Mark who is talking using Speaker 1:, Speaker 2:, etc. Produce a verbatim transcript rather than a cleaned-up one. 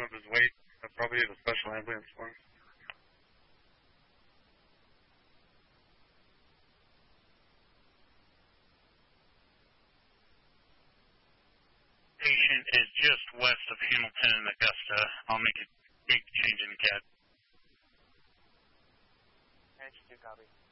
Speaker 1: of his weight. I probably need a special ambulance for him.
Speaker 2: Patient is just west of Hamilton and Augusta. I'll make a big change in the C A D.
Speaker 3: Manage to copy.